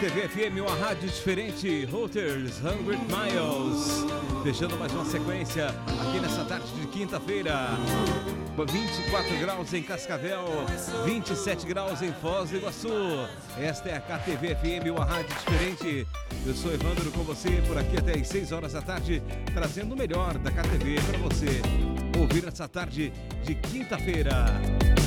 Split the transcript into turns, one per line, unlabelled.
TV FM, uma rádio diferente, Routers 100 Miles. Deixando mais uma sequência aqui nessa tarde de quinta-feira. 24 graus em Cascavel, 27 graus em Foz do Iguaçu. Esta é a KTV FM, uma rádio diferente. Eu sou Evandro com você por aqui até às 6 horas da tarde, trazendo o melhor da KTV para você ouvir essa tarde de quinta-feira.